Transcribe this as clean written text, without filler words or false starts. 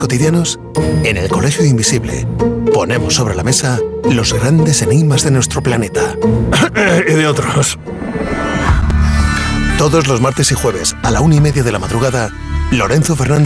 cotidianos? En el Colegio Invisible ponemos sobre la mesa los grandes enigmas de nuestro planeta. Y de otros. Todos los martes y jueves a la 1:30 de la madrugada, Lorenzo Fernández